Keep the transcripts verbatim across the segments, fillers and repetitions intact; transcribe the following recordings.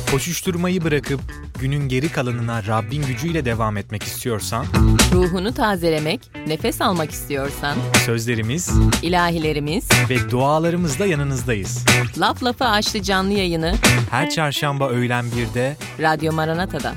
Koşuşturmayı bırakıp günün geri kalanına Rabbin gücüyle devam etmek istiyorsan, ruhunu tazelemek, nefes almak istiyorsan, sözlerimiz, ilahilerimiz ve dualarımızla yanınızdayız. Laf Lafı Açtı canlı yayını her çarşamba öğlen birde Radyo Maranata'da.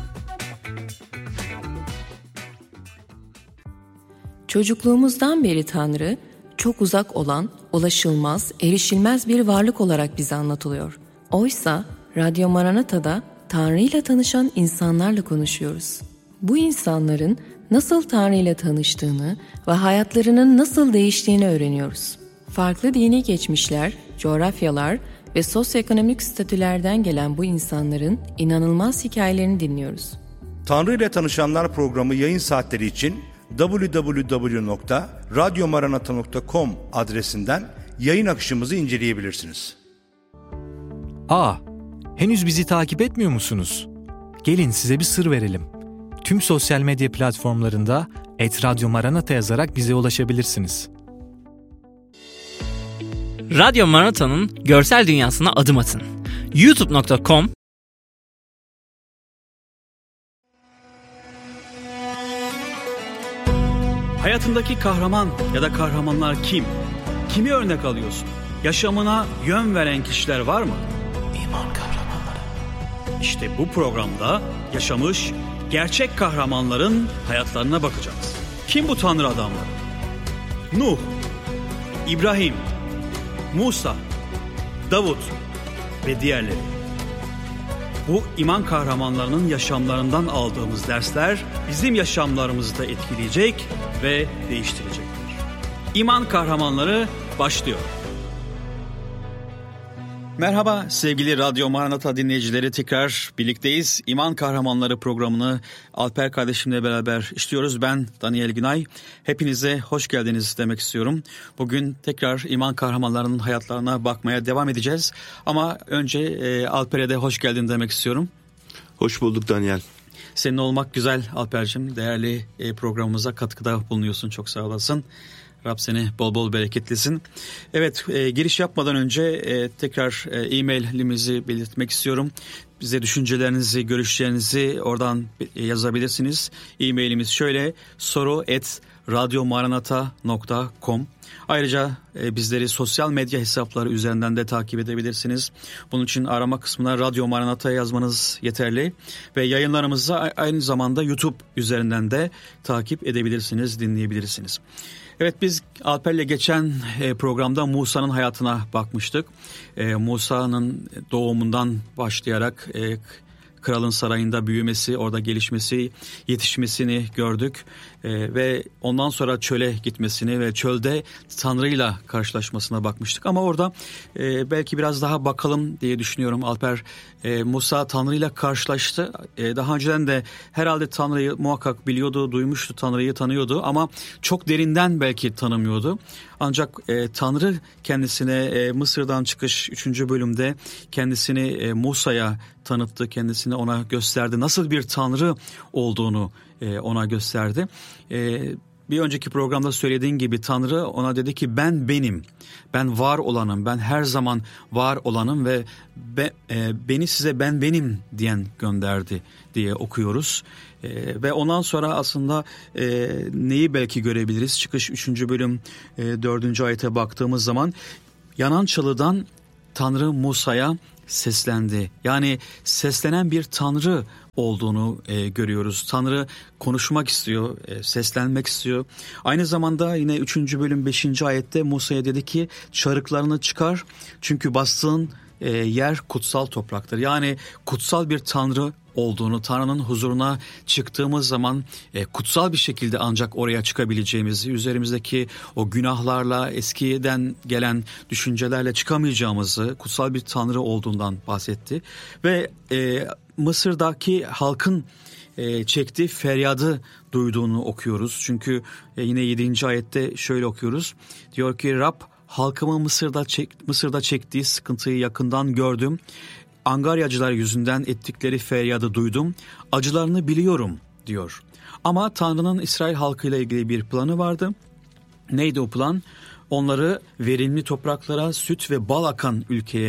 Çocukluğumuzdan beri Tanrı, çok uzak olan, ulaşılmaz, erişilmez bir varlık olarak bize anlatılıyor. Oysa Radyo Maranata'da Tanrı ile tanışan insanlarla konuşuyoruz. Bu insanların nasıl Tanrı ile tanıştığını ve hayatlarının nasıl değiştiğini öğreniyoruz. Farklı dini geçmişler, coğrafyalar ve sosyoekonomik statülerden gelen bu insanların inanılmaz hikayelerini dinliyoruz. Tanrı ile Tanışanlar programı yayın saatleri için double-u double-u double-u nokta radyo maranata nokta com adresinden yayın akışımızı inceleyebilirsiniz. Aa, henüz bizi takip etmiyor musunuz? Gelin size bir sır verelim. Tüm sosyal medya platformlarında et radyo maranata yazarak bize ulaşabilirsiniz. Radyo Maranata'nın görsel dünyasına adım atın. youtube nokta com Hayatındaki kahraman ya da kahramanlar kim? Kimi örnek alıyorsun? Yaşamına yön veren kişiler var mı? İman kahramanları. İşte bu programda yaşamış gerçek kahramanların hayatlarına bakacağız. Kim bu Tanrı adamları? Nuh, İbrahim, Musa, Davut ve diğerleri. Bu iman kahramanlarının yaşamlarından aldığımız dersler bizim yaşamlarımızı da etkileyecek ve değiştirecektir. İman kahramanları başlıyor. Merhaba sevgili Radyo Maranata dinleyicileri, tekrar birlikteyiz. İman Kahramanları programını Alper kardeşimle beraber işliyoruz. Ben Daniel Günay. Hepinize hoş geldiniz demek istiyorum. Bugün tekrar iman kahramanlarının hayatlarına bakmaya devam edeceğiz. Ama önce e, Alper'e de hoş geldin demek istiyorum. Hoş bulduk Daniel. Senin olmak güzel Alper'cim. Değerli e, programımıza katkıda bulunuyorsun. Çok sağ olasın. Rab seni bol bol bereketlesin. Evet, e, giriş yapmadan önce e, tekrar e, e-mailimizi belirtmek istiyorum. Bize düşüncelerinizi, görüşlerinizi oradan e, yazabilirsiniz. E-mailimiz şöyle: soru et radyo maranata nokta com. Ayrıca e, bizleri sosyal medya hesapları üzerinden de takip edebilirsiniz. Bunun için arama kısmına Radyo Maranata yazmanız yeterli. Ve yayınlarımızı aynı zamanda YouTube üzerinden de takip edebilirsiniz, dinleyebilirsiniz. Evet, biz Alper'le geçen programda Musa'nın hayatına bakmıştık. Musa'nın doğumundan başlayarak kralın sarayında büyümesi, orada gelişmesi, yetişmesini gördük. Ve ondan sonra çöle gitmesini ve çölde Tanrı'yla karşılaşmasına bakmıştık. Ama orada belki biraz daha bakalım diye düşünüyorum Alper. Musa Tanrı'yla karşılaştı. Daha önceden de herhalde Tanrı'yı muhakkak biliyordu, duymuştu, Tanrı'yı tanıyordu ama çok derinden belki tanımıyordu. Ancak e, Tanrı kendisine e, Mısır'dan çıkış üçüncü bölümde kendisini e, Musa'ya tanıttı, kendisini ona gösterdi. Nasıl bir Tanrı olduğunu e, ona gösterdi. E, bir önceki programda söylediğin gibi Tanrı ona dedi ki ben benim, ben var olanım, ben her zaman var olanım ve be, e, beni size ben benim diyen gönderdi diye okuyoruz. Ee, ve ondan sonra aslında e, neyi belki görebiliriz? Çıkış üçüncü bölüm e, dördüncü ayete baktığımız zaman yanan çalıdan Tanrı Musa'ya seslendi. Yani seslenen bir Tanrı olduğunu e, görüyoruz. Tanrı konuşmak istiyor, e, seslenmek istiyor. Aynı zamanda yine üçüncü bölüm beşinci ayette Musa'ya dedi ki çarıklarını çıkar çünkü bastığın e, yer kutsal topraktır. Yani kutsal bir Tanrı olduğunu, Tanrı'nın huzuruna çıktığımız zaman e, kutsal bir şekilde ancak oraya çıkabileceğimizi, üzerimizdeki o günahlarla, eskiden gelen düşüncelerle çıkamayacağımızı, kutsal bir Tanrı olduğundan bahsetti. Ve e, Mısır'daki halkın e, çektiği feryadı duyduğunu okuyoruz. Çünkü e, yine yedinci ayette şöyle okuyoruz. Diyor ki Rab halkımı Mısır'da, çek, Mısır'da çektiği sıkıntıyı yakından gördüm. Angaryacılar yüzünden ettikleri feryadı duydum. Acılarını biliyorum diyor. Ama Tanrı'nın İsrail halkıyla ilgili bir planı vardı. Neydi o plan? Onları verimli topraklara, süt ve bal akan ülkeye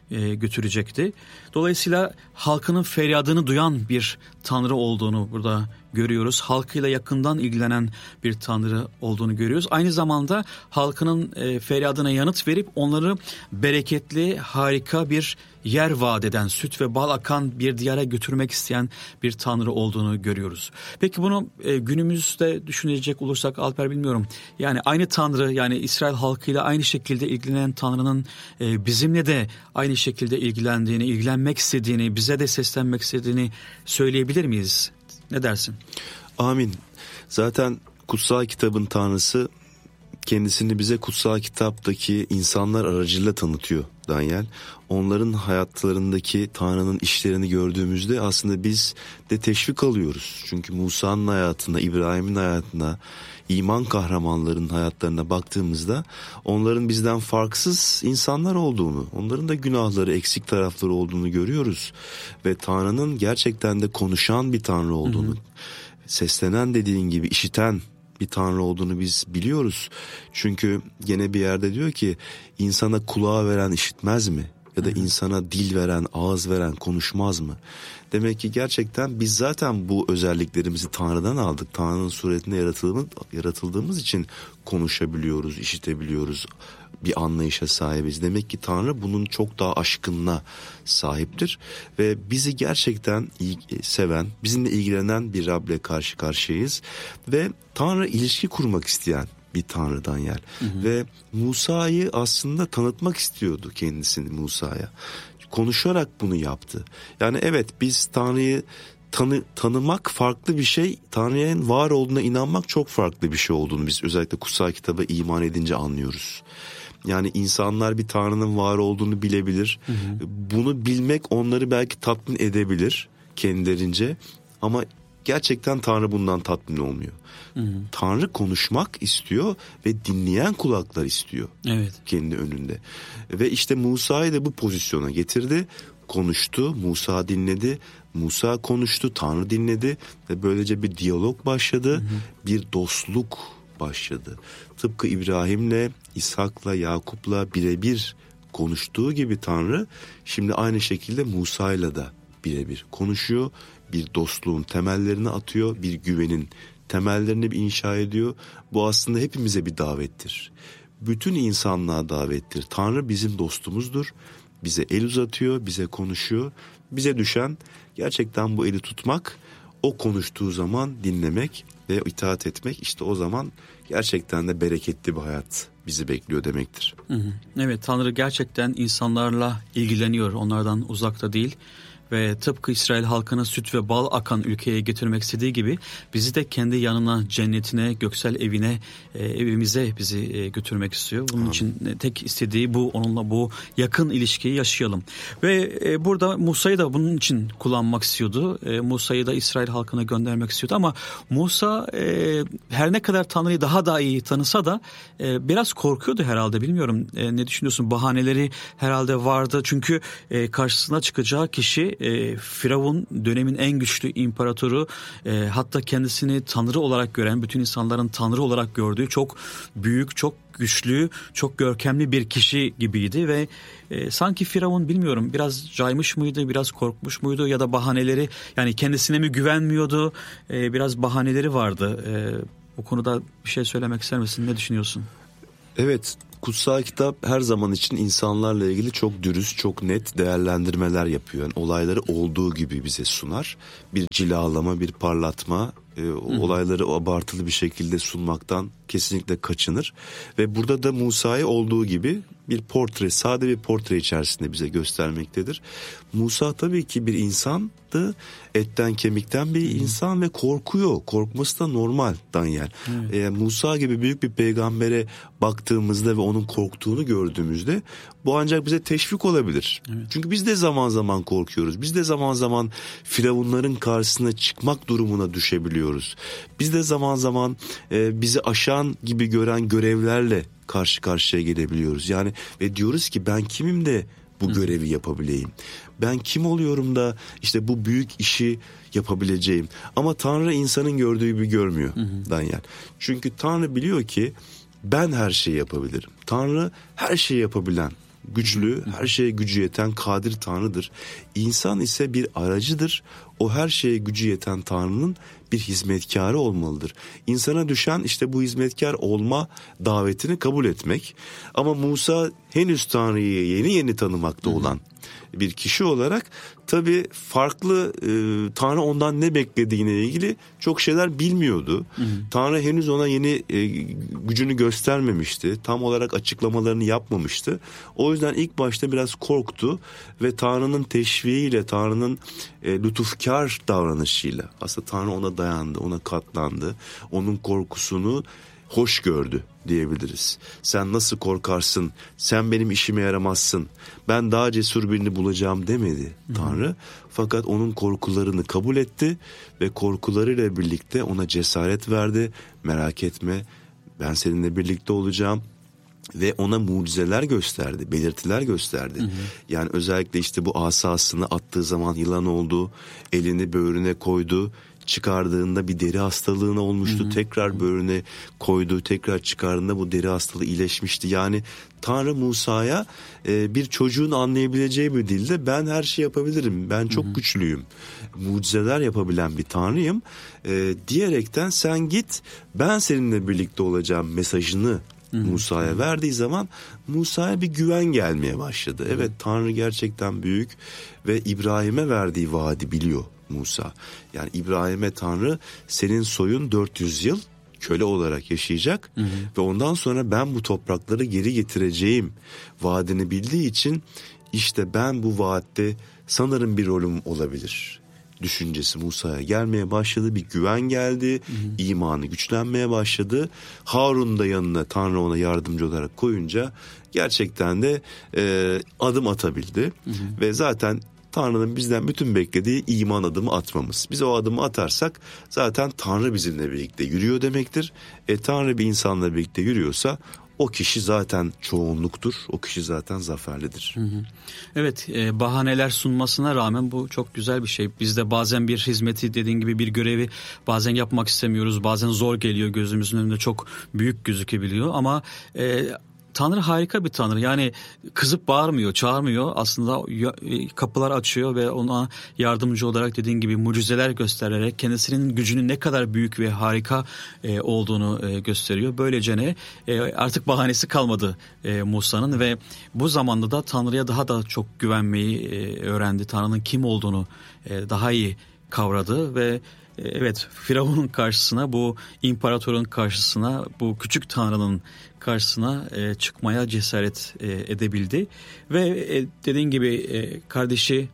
e, götürecekti. Dolayısıyla halkının feryadını duyan bir Tanrı olduğunu burada görüyoruz. Halkıyla yakından ilgilenen bir Tanrı olduğunu görüyoruz. Aynı zamanda halkının e, feryadına yanıt verip onları bereketli, harika bir yer vaat eden, süt ve bal akan bir diyara götürmek isteyen bir Tanrı olduğunu görüyoruz. Peki bunu e, günümüzde düşünecek olursak Alper, bilmiyorum. Yani aynı Tanrı, yani İsrail halkıyla aynı şekilde ilgilenen Tanrı'nın e, bizimle de aynı şekilde ilgilendiğini, ilgilenmek istediğini, bize de seslenmek istediğini söyleyebilir miyiz? Ne dersin? Amin. Zaten kutsal kitabın Tanrısı kendisini bize kutsal kitaptaki insanlar aracılığıyla tanıtıyor Daniel. Onların hayatlarındaki Tanrı'nın işlerini gördüğümüzde aslında biz de teşvik alıyoruz. Çünkü Musa'nın hayatına, İbrahim'in hayatına, iman kahramanlarının hayatlarına baktığımızda onların bizden farksız insanlar olduğunu, onların da günahları, eksik tarafları olduğunu görüyoruz. Ve Tanrı'nın gerçekten de konuşan bir Tanrı olduğunu, hı hı. seslenen, dediğin gibi işiten bir Tanrı olduğunu biz biliyoruz. Çünkü gene bir yerde diyor ki insana kulağı veren işitmez mi? Ya da insana dil veren, ağız veren konuşmaz mı? Demek ki gerçekten biz zaten bu özelliklerimizi Tanrı'dan aldık. Tanrı'nın suretinde yaratıldığımız, yaratıldığımız için konuşabiliyoruz, işitebiliyoruz, bir anlayışa sahibiz. Demek ki Tanrı bunun çok daha aşkınına sahiptir. Ve bizi gerçekten seven, bizimle ilgilenen bir Rab'le karşı karşıyayız. Ve Tanrı ilişki kurmak isteyen bir Tanrı Daniel. Hı hı. Ve Musa'yı aslında tanıtmak istiyordu kendisini Musa'ya. Konuşarak bunu yaptı. Yani evet, biz Tanrı'yı tanı, tanımak farklı bir şey. Tanrı'nın var olduğuna inanmak çok farklı bir şey olduğunu biz özellikle kutsal kitaba iman edince anlıyoruz. Yani insanlar bir Tanrı'nın var olduğunu bilebilir. Hı hı. Bunu bilmek onları belki tatmin edebilir kendilerince. Ama gerçekten Tanrı bundan tatmin olmuyor. Hı hı. Tanrı konuşmak istiyor ve dinleyen kulaklar istiyor. Evet. Kendi önünde. Ve işte Musa'yı da bu pozisyona getirdi. Konuştu, Musa dinledi. Musa konuştu, Tanrı dinledi ve böylece bir diyalog başladı. Hı hı. Bir dostluk başladı. Tıpkı İbrahim'le, İshak'la, Yakup'la birebir konuştuğu gibi Tanrı şimdi aynı şekilde Musa'yla da birebir konuşuyor. Bir dostluğun temellerini atıyor, bir güvenin temellerini bir inşa ediyor. Bu aslında hepimize bir davettir. Bütün insanlığa davettir. Tanrı bizim dostumuzdur. Bize el uzatıyor, bize konuşuyor. Bize düşen gerçekten bu eli tutmak, o konuştuğu zaman dinlemek ve itaat etmek. İşte o zaman gerçekten de bereketli bir hayat bizi bekliyor demektir. Hı hı. Evet, Tanrı gerçekten insanlarla ilgileniyor, onlardan uzakta değil. Ve tıpkı İsrail halkına süt ve bal akan ülkeye getirmek istediği gibi bizi de kendi yanına, cennetine, göksel evine, e, evimize bizi e, götürmek istiyor. Bunun Amin. için tek istediği bu, onunla bu yakın ilişkiyi yaşayalım. Ve e, burada Musa'yı da bunun için kullanmak istiyordu. E, Musa'yı da İsrail halkına göndermek istiyordu ama Musa e, her ne kadar Tanrı'yı daha da iyi tanısa da e, biraz korkuyordu herhalde. Bilmiyorum, e, ne düşünüyorsun? Bahaneleri herhalde vardı. Çünkü e, karşısına çıkacağı kişi E, Firavun, dönemin en güçlü imparatoru, e, hatta kendisini Tanrı olarak gören, bütün insanların Tanrı olarak gördüğü çok büyük, çok güçlü, çok görkemli bir kişi gibiydi ve e, sanki Firavun, bilmiyorum, biraz caymış mıydı, biraz korkmuş muydu ya da bahaneleri, yani kendisine mi güvenmiyordu, e, biraz bahaneleri vardı. E, bu konuda bir şey söylemek ister misin? Ne düşünüyorsun? Evet, kutsal kitap her zaman için insanlarla ilgili çok dürüst, çok net değerlendirmeler yapıyor. Yani olayları olduğu gibi bize sunar. Bir cilalama, bir parlatma, e, olayları abartılı bir şekilde sunmaktan kesinlikle kaçınır. Ve burada da Musa'yı olduğu gibi bir portre, sade bir portre içerisinde bize göstermektedir. Musa tabii ki bir insandı, etten kemikten bir hmm. insan ve korkuyor. Korkması da normal Daniel. Hmm. Ee, Musa gibi büyük bir peygambere baktığımızda ve onun korktuğunu gördüğümüzde bu ancak bize teşvik olabilir. Evet. Çünkü biz de zaman zaman korkuyoruz. Biz de zaman zaman firavunların karşısına çıkmak durumuna düşebiliyoruz. Biz de zaman zaman e, bizi aşan gibi gören görevlerle karşı karşıya gelebiliyoruz. Yani ve diyoruz ki ben kimim de bu görevi yapabileyim. Ben kim oluyorum da işte bu büyük işi yapabileceğim. Ama Tanrı insanın gördüğü gibi görmüyor Daniel. Çünkü Tanrı biliyor ki ben her şeyi yapabilirim. Tanrı her şeyi yapabilen güçlü, her şeye gücü yeten kadir Tanrı'dır. İnsan ise bir aracıdır. O her şeye gücü yeten Tanrı'nın bir hizmetkarı olmalıdır. İnsana düşen işte bu hizmetkar olma davetini kabul etmek. Ama Musa henüz Tanrı'yı yeni yeni tanımakta olan bir kişi olarak tabii farklı e, Tanrı ondan ne beklediğine ilgili çok şeyler bilmiyordu. Hı hı. Tanrı henüz ona yeni e, gücünü göstermemişti. Tam olarak açıklamalarını yapmamıştı. O yüzden ilk başta biraz korktu ve Tanrı'nın teşviğiyle, Tanrı'nın e, lütufkar davranışıyla aslında Tanrı ona dayandı, ona katlandı. Onun korkusunu hoş gördü diyebiliriz. Sen nasıl korkarsın? Sen benim işime yaramazsın. Ben daha cesur birini bulacağım demedi Tanrı. Hı hı. Fakat onun korkularını kabul etti ve korkularıyla birlikte ona cesaret verdi. Merak etme, ben seninle birlikte olacağım. Ve ona mucizeler gösterdi, belirtiler gösterdi. Hı hı. Yani özellikle işte bu asasını attığı zaman yılan oldu, elini böğrüne koydu. Çıkardığında bir deri hastalığına olmuştu. Hı hı. Tekrar böğrüne koydu. Tekrar çıkardığında bu deri hastalığı iyileşmişti. Yani Tanrı Musa'ya e, bir çocuğun anlayabileceği bir dilde ben her şeyi yapabilirim. Ben çok hı hı. güçlüyüm. Mucizeler yapabilen bir Tanrıyım. E, diyerekten sen git, ben seninle birlikte olacağım mesajını Musa'ya verdiği zaman Musa'ya bir güven gelmeye başladı. Hı hı. Evet, Tanrı gerçekten büyük ve İbrahim'e verdiği vaadi biliyor Musa. Yani İbrahim'e Tanrı senin soyun dört yüz yıl köle olarak yaşayacak, hı hı. ve ondan sonra ben bu toprakları geri getireceğim vaadini bildiği için işte ben bu vaatte sanırım bir rolüm olabilir düşüncesi Musa'ya gelmeye başladı. Bir güven geldi, hı hı. imanı güçlenmeye başladı. Harun da yanına Tanrı ona yardımcı olarak koyunca gerçekten de e, adım atabildi. Hı hı. Ve zaten Tanrı'nın bizden bütün beklediği iman adımı atmamız. Biz o adımı atarsak zaten Tanrı bizimle birlikte yürüyor demektir. E, Tanrı bir insanla birlikte yürüyorsa o kişi zaten çoğunluktur. O kişi zaten zaferlidir. Hı hı. Evet, e, bahaneler sunmasına rağmen bu çok güzel bir şey. Biz de bazen bir hizmeti, dediğin gibi bir görevi bazen yapmak istemiyoruz. Bazen zor geliyor, gözümüzün önünde çok büyük gözükebiliyor. Ama e, Tanrı harika bir Tanrı. Yani kızıp bağırmıyor, çağırmıyor. Aslında kapılar açıyor ve ona yardımcı olarak dediğin gibi mucizeler göstererek kendisinin gücünün ne kadar büyük ve harika e, olduğunu e, gösteriyor. Böylece ne? E, artık bahanesi kalmadı e, Musa'nın ve bu zamanda da Tanrı'ya daha da çok güvenmeyi e, öğrendi. Tanrı'nın kim olduğunu e, daha iyi kavradı ve evet, Firavun'un karşısına, bu imparatorun karşısına, bu küçük Tanrı'nın karşısına e, çıkmaya cesaret e, edebildi. Ve e, dediğin gibi e, kardeşi,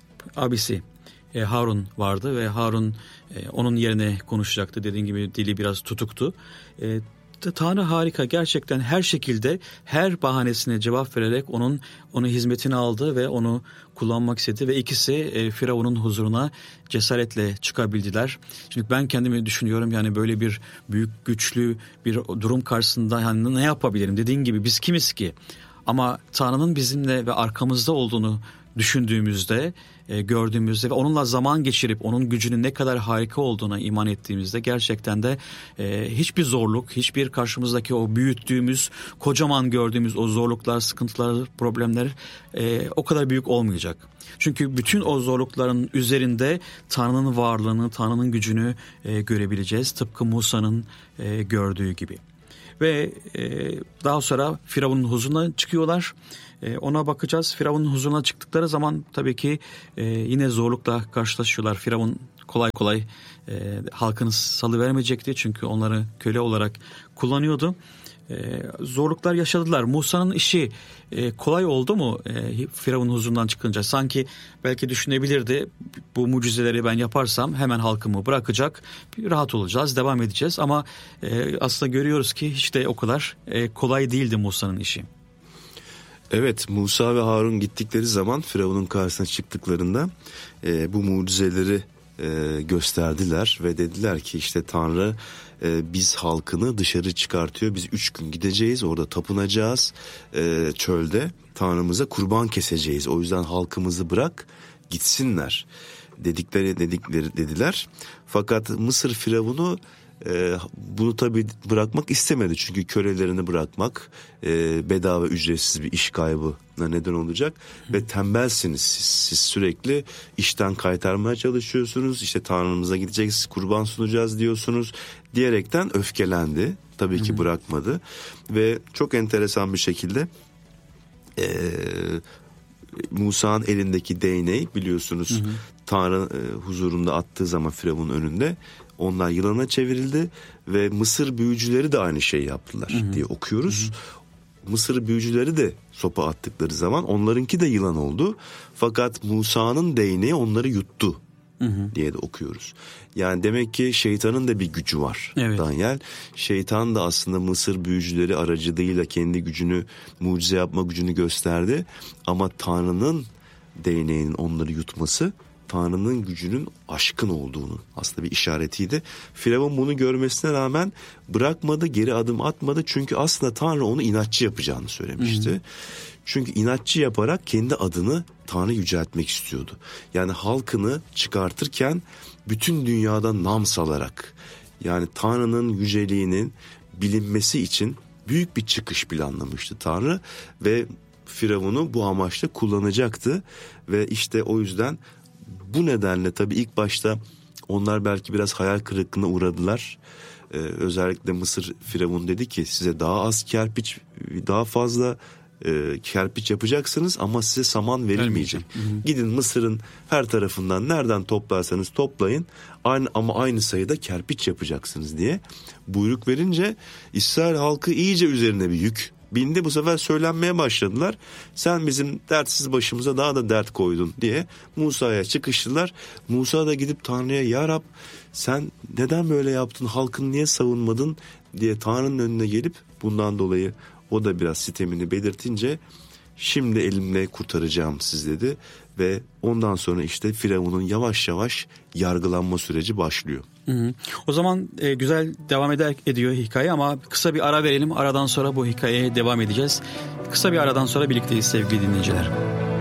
abisi e, Harun vardı ve Harun e, onun yerine konuşacaktı. Dediğin gibi dili biraz tutuktu. E, Tanrı harika, gerçekten her şekilde her bahanesine cevap vererek onun onu hizmetine aldı ve onu kullanmak istedi ve ikisi e, Firavun'un huzuruna cesaretle çıkabildiler. Şimdi ben kendimi düşünüyorum, yani böyle bir büyük güçlü bir durum karşısında yani ne yapabilirim? Dediğin gibi biz kimiz ki? Ama Tanrı'nın bizimle ve arkamızda olduğunu düşündüğümüzde, e, gördüğümüzde ve onunla zaman geçirip onun gücünün ne kadar harika olduğuna iman ettiğimizde gerçekten de e, hiçbir zorluk, hiçbir karşımızdaki o büyüttüğümüz, kocaman gördüğümüz o zorluklar, sıkıntılar, problemler e, o kadar büyük olmayacak. Çünkü bütün o zorlukların üzerinde Tanrı'nın varlığını, Tanrı'nın gücünü e, görebileceğiz. Tıpkı Musa'nın e, gördüğü gibi. Ve e, daha sonra Firavun'un huzuruna çıkıyorlar. E, ona bakacağız. Firavun'un huzuruna çıktıkları zaman tabii ki e, yine zorlukla karşılaşıyorlar. Firavun kolay kolay e, halkını salıvermeyecekti. Çünkü onları köle olarak kullanıyordu. E, zorluklar yaşadılar. Musa'nın işi e, kolay oldu mu e, Firavun'un huzurundan çıkınca? Sanki belki düşünebilirdi, bu mucizeleri ben yaparsam hemen halkımı bırakacak, rahat olacağız, devam edeceğiz. Ama e, aslında görüyoruz ki hiç de o kadar e, kolay değildi Musa'nın işi. Evet, Musa ve Harun gittikleri zaman Firavun'un karşısına çıktıklarında e, bu mucizeleri e, gösterdiler ve dediler ki işte Tanrı e, biz halkını dışarı çıkartıyor. Biz üç gün gideceğiz, orada tapınacağız e, çölde, Tanrımıza kurban keseceğiz. O yüzden halkımızı bırak gitsinler dedikleri dedikleri dediler. Fakat Mısır Firavunu Ee, bunu tabii bırakmak istemedi çünkü kölelerini bırakmak e, bedava ücretsiz bir iş kaybına neden olacak. Hı. Ve tembelsiniz siz, siz sürekli işten kaytarmaya çalışıyorsunuz, işte Tanrımıza gideceğiz, kurban sunacağız diyorsunuz diyerekten öfkelendi. Tabii ki Hı. bırakmadı ve çok enteresan bir şekilde e, Musa'nın elindeki değneği biliyorsunuz hı hı. Tanrı e, huzurunda attığı zaman Firavun'un önünde onlar yılana çevrildi ve Mısır büyücüleri de aynı şeyi yaptılar hı hı. diye okuyoruz. Hı hı. Mısır büyücüleri de sopa attıkları zaman onlarınki de yılan oldu. Fakat Musa'nın değneği onları yuttu hı hı. diye de okuyoruz. Yani demek ki şeytanın da bir gücü var evet. Daniel. Şeytan da aslında Mısır büyücüleri aracılığıyla kendi gücünü, mucize yapma gücünü gösterdi. Ama Tanrı'nın değneğinin onları yutması Tanrı'nın gücünün aşkın olduğunu aslında bir işaretiydi. Firavun bunu görmesine rağmen bırakmadı, geri adım atmadı. Çünkü aslında Tanrı onu inatçı yapacağını söylemişti. Hı hı. Çünkü inatçı yaparak kendi adını Tanrı yüceltmek istiyordu. Yani halkını çıkartırken bütün dünyada nam salarak, yani Tanrı'nın yüceliğinin bilinmesi için büyük bir çıkış planlamıştı Tanrı ve Firavun'u bu amaçla kullanacaktı. Ve işte o yüzden bu nedenle tabii ilk başta onlar belki biraz hayal kırıklığına uğradılar. Ee, özellikle Mısır Firavun dedi ki size daha az kerpiç, daha fazla e, kerpiç yapacaksınız ama size saman verilmeyecek. Hı hı. Gidin Mısır'ın her tarafından nereden toplarsanız toplayın aynı ama aynı sayıda kerpiç yapacaksınız diye buyruk verince İsrail halkı iyice üzerine bir yük bindi. Bu sefer söylenmeye başladılar. Sen bizim dertsiz başımıza daha da dert koydun diye Musa'ya çıkıştılar. Musa da gidip Tanrı'ya ya Rab sen neden böyle yaptın, halkını niye savunmadın diye Tanrı'nın önüne gelip bundan dolayı o da biraz sitemini belirtince şimdi elimle kurtaracağım siz dedi. Ve ondan sonra işte Firavun'un yavaş yavaş yargılanma süreci başlıyor. Hı hı. O zaman e, güzel devam eder, ediyor hikaye ama kısa bir ara verelim. Aradan sonra bu hikayeye devam edeceğiz. Kısa bir aradan sonra birlikteyiz sevgili dinleyiciler.